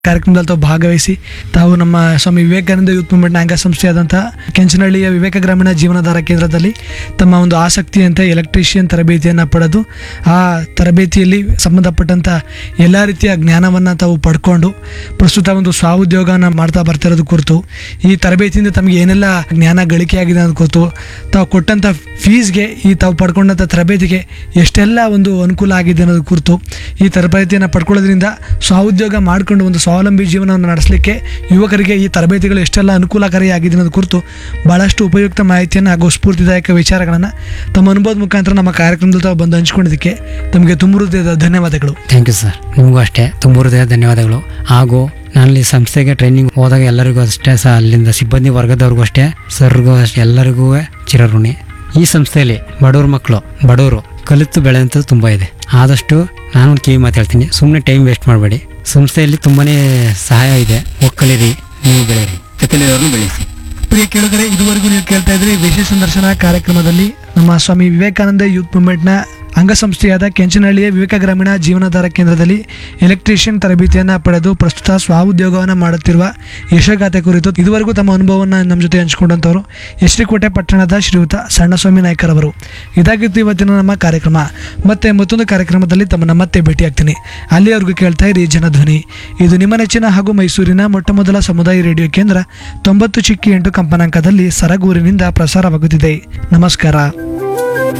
ಕಾರ್ಯಕ್ರಮದಲ್ಲಿ ತಾವು ಭಾಗವಹಿಸಿ ತಾವು ನಮ್ಮ ಸ್ವಾಮಿ ವಿವೇಕಾನಂದ ಯೂತ್ ಮೂವ್ಮೆಂಟ್ನ ಅಂಗಸಂಸ್ಥೆಯಾದಂತಹ ಕೆಂಚನಹಳ್ಳಿಯ ವಿವೇಕ ಗ್ರಾಮೀಣ ಜೀವನಾಧಾರ ಕೇಂದ್ರದಲ್ಲಿ ತಮ್ಮ ಒಂದು ಆಸಕ್ತಿಯಂತೆ ಎಲೆಕ್ಟ್ರಿಷಿಯನ್ ತರಬೇತಿಯನ್ನು ಪಡೆದು ಆ ತರಬೇತಿಯಲ್ಲಿ ಸಂಬಂಧಪಟ್ಟಂಥ ಎಲ್ಲ ರೀತಿಯ ಜ್ಞಾನವನ್ನು ತಾವು ಪಡ್ಕೊಂಡು ಪ್ರಸ್ತುತ ಒಂದು ಸ್ವಾಉದ್ಯೋಗನ ಮಾಡ್ತಾ ಬರ್ತಿರೋದು ಕುರಿತು, ಈ ತರಬೇತಿಯಿಂದ ತಮಗೆ ಏನೆಲ್ಲ ಜ್ಞಾನ ಗಳಿಕೆಯಾಗಿದೆ ಅನ್ನೋದು ಕುರಿತು, ತಾವು ಕೊಟ್ಟಂಥ ಫೀಸ್ಗೆ ಈ ತಾವು ಪಡ್ಕೊಂಡಂಥ ತರಬೇತಿಗೆ ಎಷ್ಟೆಲ್ಲ ಒಂದು ಅನುಕೂಲ ಆಗಿದೆ ಅನ್ನೋದು ಕುರಿತು, ಈ ತರಬೇತಿಯನ್ನು ಪಡ್ಕೊಳ್ಳೋದ್ರಿಂದ ಸ್ವಾಉದ್ಯೋಗ ಮಾಡಿಕೊಂಡು ಒಂದು ಸ್ವಾವಲಂಬಿ ಜೀವನವನ್ನು ನಡೆಸಲಿಕ್ಕೆ ಯುವಕರಿಗೆ ಈ ತರಬೇತಿಗಳು ಎಷ್ಟೆಲ್ಲ ಅನುಕೂಲಕಾರಿಯಾಗಿದೆ ಅನ್ನೋದು ಕುರಿತು ಭಾಳಷ್ಟು ಉಪಯುಕ್ತ ಮಾಹಿತಿಯನ್ನು ಹಾಗೂ ಸ್ಫೂರ್ತಿದಾಯಕ ವಿಚಾರಗಳನ್ನು ತಮ್ಮ ಅನುಭವದ ಮುಖಾಂತರ ನಮ್ಮ ಕಾರ್ಯಕ್ರಮದಲ್ಲಿ ತಾವು ಬಂದು ಹಂಚ್ಕೊಂಡಿದ್ದಕ್ಕೆ ತಮಗೆ ತುಂಬ ಹೃದಯದ ಧನ್ಯವಾದಗಳು. Thank you sir. ನಿಮಗೂ ಅಷ್ಟೇ ತುಂಬ ಹೃದಯದ ಧನ್ಯವಾದಗಳು. ಹಾಗೂ ನಾನು ಈ ಸಂಸ್ಥೆಗೆ ಟ್ರೈನಿಂಗ್ ಹೋದಾಗ ಎಲ್ಲರಿಗೂ ಅಷ್ಟೇ ಸಹ ಅಲ್ಲಿಂದ ಸಿಬ್ಬಂದಿ ವರ್ಗದವ್ರಿಗೂ ಅಷ್ಟೇ, ಸರ್ಗೂ ಅಷ್ಟೇ, ಎಲ್ಲರಿಗೂ ಚಿರಋಣಿ. ಈ ಸಂಸ್ಥೆಯಲ್ಲಿ ಬಡವರು ಕಲಿತು ಬೆಳೆಯುವಂಥದ್ದು ತುಂಬ ಇದೆ. ಆದಷ್ಟು ನಾನು ಕಿವಿ ಮಾತಾಡ್ತೀನಿ, ಸುಮ್ಮನೆ ಟೈಮ್ ವೇಸ್ಟ್ ಮಾಡಬೇಡಿ. ಸಂಸ್ಥೆಯಲ್ಲಿ ತುಂಬಾನೇ ಸಹಾಯ ಇದೆ. ಒಕ್ಕಲಿರಿ, ನೀವು ಬೆಳೆಯಿರಿ, ಜೊತೆಲಿರೋರ್ನು ಬೆಳೆಸಿ. ಪ್ರಿಯ ಕೇಳುಗರೆ, ಇದುವರೆಗೂ ನೀವು ಕೇಳ್ತಾ ಇದ್ರಿ ವಿಶೇಷ ಸಂದರ್ಶನ ಕಾರ್ಯಕ್ರಮದಲ್ಲಿ ನಮ್ಮ ಸ್ವಾಮಿ ವಿವೇಕಾನಂದ ಯೂತ್ ಮೂವ್ಮೆಂಟ್ನ ಅಂಗಸಂಸ್ಥೆಯಾದ ಕೆಂಚನಹಳ್ಳಿಯ ವಿವೇಕ ಗ್ರಾಮೀಣ ಜೀವನಾಧಾರ ಕೇಂದ್ರದಲ್ಲಿ ಎಲೆಕ್ಟ್ರಿಷಿಯನ್ ತರಬೇತಿಯನ್ನು ಪಡೆದು ಪ್ರಸ್ತುತ ಸ್ವಾಉದ್ಯೋಗವನ್ನು ಮಾಡುತ್ತಿರುವ ಯಶಗಾಥೆ ಕುರಿತು ಇದುವರೆಗೂ ತಮ್ಮ ಅನುಭವವನ್ನು ನಮ್ಮ ಜೊತೆ ಹಂಚಿಕೊಂಡಂಥವರು ಎಶ್ರಿಕೋಟೆ ಪಟ್ಟಣದ ಶ್ರೀಯುತ ಸಣ್ಣಸ್ವಾಮಿ ನಾಯ್ಕರವರು. ಇದಾಗಿತ್ತು ಇವತ್ತಿನ ನಮ್ಮ ಕಾರ್ಯಕ್ರಮ. ಮತ್ತೆ ಮತ್ತೊಂದು ಕಾರ್ಯಕ್ರಮದಲ್ಲಿ ತಮ್ಮನ್ನು ಮತ್ತೆ ಭೇಟಿಯಾಗ್ತೀನಿ. ಅಲ್ಲಿಯವರೆಗೂ ಕೇಳ್ತಾ ಇರಿ ಜನಧ್ವನಿ. ಇದು ನಿಮ್ಮ ನೆಚ್ಚಿನ ಹಾಗೂ ಮೈಸೂರಿನ ಮೊಟ್ಟಮೊದಲ ಸಮುದಾಯ ರೇಡಿಯೋ ಕೇಂದ್ರ 90.8 ಕಂಪನಾಂಕದಲ್ಲಿ ಸರಗೂರಿನಿಂದ ಪ್ರಸಾರವಾಗುತ್ತಿದೆ. ನಮಸ್ಕಾರ.